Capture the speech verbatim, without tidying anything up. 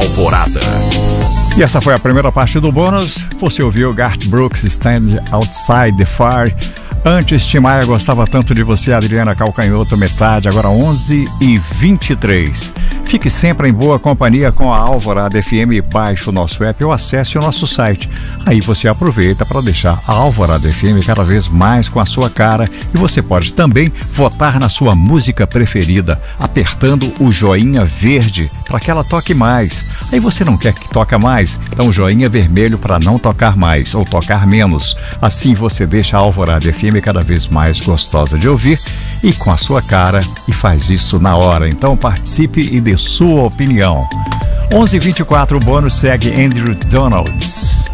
Alvorada. E essa foi a primeira parte do bônus. Você ouviu Garth Brooks, Stand Outside the Fire. Antes, Tim Maia, gostava tanto de você, Adriana Calcanhoto, metade, agora onze e vinte e três. Fique sempre em boa companhia com a Alvorada F M. Baixe o nosso app ou acesse o nosso site. Aí você aproveita para deixar a Alvorada F M cada vez mais com a sua cara, e você pode também votar na sua música preferida, apertando o joinha verde para que ela toque mais. Aí você não quer que toque mais, então joinha vermelho para não tocar mais ou tocar menos. Assim você deixa a Alvorada F M cada vez mais gostosa de ouvir e com a sua cara, e faz isso na hora. Então participe e dê sua opinião. onze e vinte e quatro, o bônus segue Andrew Donalds.